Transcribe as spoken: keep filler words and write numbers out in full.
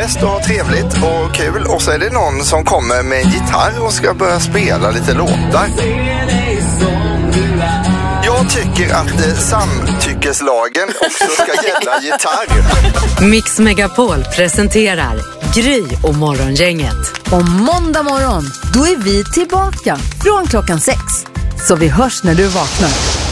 fest och ha trevligt och kul. Och så är det någon som kommer med en gitarr och ska börja spela lite låtar. Jag tycker att eh, samtyckeslagen också ska gälla gitarr. Mix Megapol presenterar Gry och Morgongänget. Om måndag morgon, då är vi tillbaka från klockan sex. Så vi hörs när du vaknar.